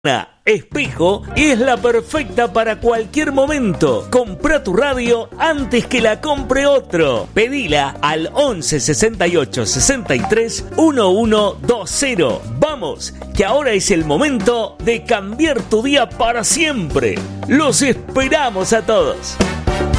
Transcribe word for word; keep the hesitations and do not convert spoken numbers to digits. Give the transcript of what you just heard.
Espejo es la perfecta para cualquier momento. Compra tu radio antes que la compre otro. Pedila al once sesenta y ocho sesenta y tres once veinte. Vamos, que ahora es el momento de cambiar tu día para siempre. Los esperamos a todos.